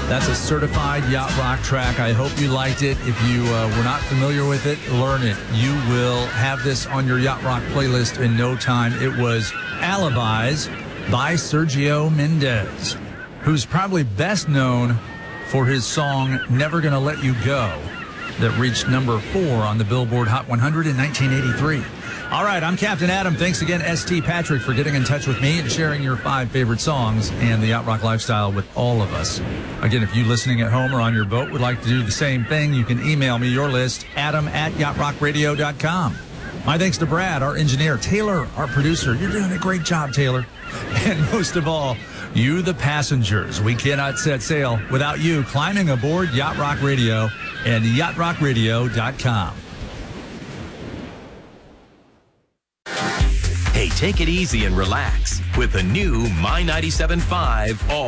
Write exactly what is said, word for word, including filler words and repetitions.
That's a certified yacht rock track. I hope you liked it. If you uh, were not familiar with it, learn it. You will have this on your yacht rock playlist in no time. It was Alibis by Sergio Mendes, who's probably best known for his song Never Gonna Let You Go, that reached number four on the Billboard Hot one hundred in nineteen eighty-three. All right, I'm Captain Adam. Thanks again, S T Patrick, for getting in touch with me and sharing your five favorite songs and the yacht rock lifestyle with all of us. Again, if you listening at home or on your boat would like to do the same thing, you can email me your list, adam at yacht rock radio dot com. My thanks to Brad, our engineer, Taylor, our producer. You're doing a great job, Taylor. And most of all, you, the passengers. We cannot set sail without you climbing aboard Yacht Rock Radio and yacht rock radio dot com. Hey, take it easy and relax with the new My ninety-seven point five All